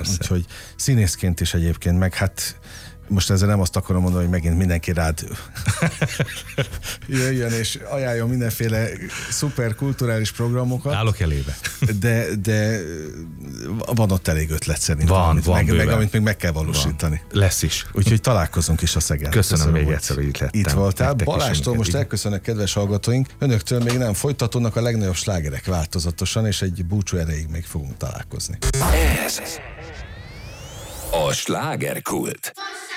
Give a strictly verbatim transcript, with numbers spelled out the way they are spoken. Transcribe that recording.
Persze. Úgyhogy színészként is egyébként, meg hát most ezzel nem azt akarom mondani, hogy megint mindenki rád jöjjön és ajánljon mindenféle szuper kulturális programokat. Állok elébe. De, de van ott elég ötlet szerintem, Van, amit, van meg, meg, bőven. amit még meg kell valósítani. Van. Lesz is. Úgyhogy találkozunk is a Szegen. Köszönöm, Köszönöm még hogy egyszer, hogy itt lettem. Itt voltál. Nektek is Balástól minket, most igen. elköszönök, kedves hallgatóink. Önöktől még nem folytatódnak a legnagyobb slágerek változatosan, és egy búcsú erejéig még fogunk találkozni. Ez a slágerkult.